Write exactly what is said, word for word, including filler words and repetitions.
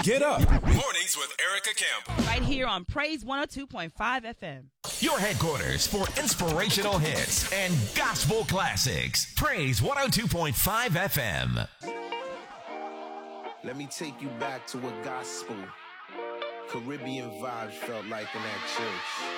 Get up. Mornings with Erica Campbell. Right here on Praise one oh two point five F M. Your headquarters for inspirational hits and gospel classics. Praise one oh two point five F M. Let me take you back to what gospel, Caribbean vibes felt like in that church.